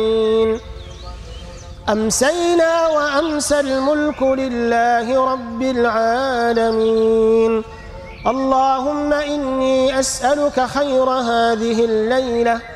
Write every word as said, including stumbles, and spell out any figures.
أمسينا وأمسى الملك لله رب العالمين. اللهم إني أسألك خير هذه الليلة